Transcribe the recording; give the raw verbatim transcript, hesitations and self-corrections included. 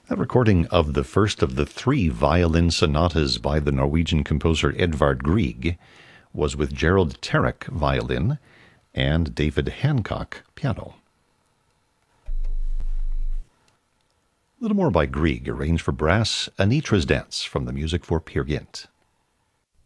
That recording of the first of the three violin sonatas by the Norwegian composer Edvard Grieg was with Gerald Terek violin and David Hancock piano. A little more by Grieg, arranged for brass, Anitra's Dance from the music for Peer Gynt.